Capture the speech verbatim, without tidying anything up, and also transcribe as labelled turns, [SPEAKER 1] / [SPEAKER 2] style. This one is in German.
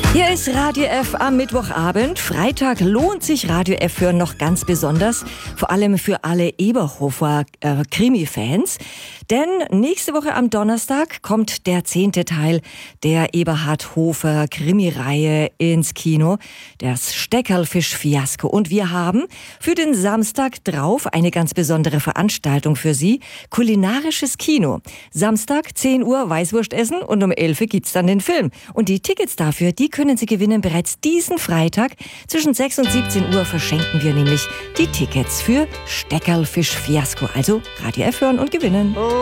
[SPEAKER 1] Hier ist Radio F am Mittwochabend. Freitag lohnt sich Radio F hören noch ganz besonders. Vor allem für alle Eberhofer äh, Krimi-Fans. Denn nächste Woche am Donnerstag kommt der zehnte Teil der Eberhard Hofer Krimireihe ins Kino. Das Steckerlfisch-Fiasko. Und wir haben für den Samstag drauf eine ganz besondere Veranstaltung für Sie. Kulinarisches Kino. Samstag zehn Uhr Weißwurst essen und um elf Uhr gibt's dann den Film. Und die Tickets dafür, die können Sie gewinnen bereits diesen Freitag. Zwischen sechs und siebzehn Uhr verschenken wir nämlich die Tickets für Steckerlfisch-Fiasko. Also Radio F hören und gewinnen.